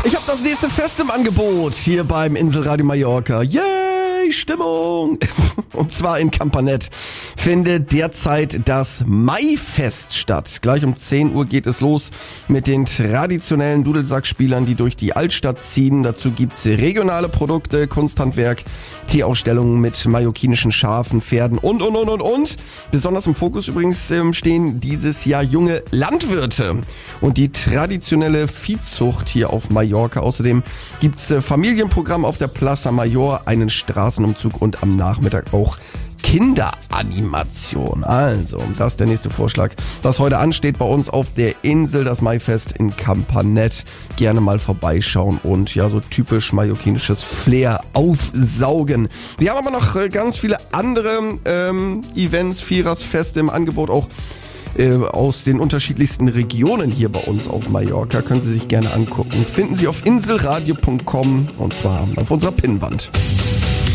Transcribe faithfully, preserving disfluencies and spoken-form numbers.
Ich habe das nächste Fest im Angebot hier beim Inselradio Mallorca. Yay, Stimmung! Und zwar in Campanet findet derzeit das Maifest statt. Gleich um zehn Uhr geht es los mit den traditionellen Dudelsackspielern, die durch die Altstadt ziehen. Dazu gibt's regionale Produkte, Kunsthandwerk, Tierausstellungen mit mallorquinischen Schafen, Pferden und, und, und, und, und. Besonders im Fokus übrigens ähm, stehen dieses Jahr junge Landwirte und die traditionelle Viehzucht hier auf Mallorca. Außerdem gibt's äh, Familienprogramm auf der Plaza Mayor, einen Straßenumzug und am Nachmittag auch Kinderanimation. Also, das ist der nächste Vorschlag, was heute ansteht bei uns auf der Insel, das Maifest in Campanet. Gerne mal vorbeischauen und ja, so typisch mallorquinisches Flair aufsaugen. Wir haben aber noch ganz viele andere ähm, Events, Vierersfeste im Angebot, auch äh, aus den unterschiedlichsten Regionen hier bei uns auf Mallorca. Können Sie sich gerne angucken. Finden Sie auf inselradio punkt com und zwar auf unserer Pinnwand.